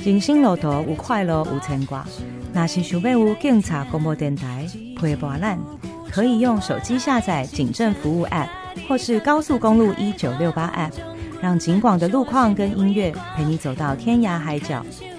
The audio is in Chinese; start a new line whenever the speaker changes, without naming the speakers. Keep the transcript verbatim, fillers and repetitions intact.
人生路途有快乐有牵挂，若是想要有警察广播电台陪伴咱，可以用手机下载警政服务 App 或是高速公路一九六八 App， 让警广的路况跟音乐陪你走到天涯海角。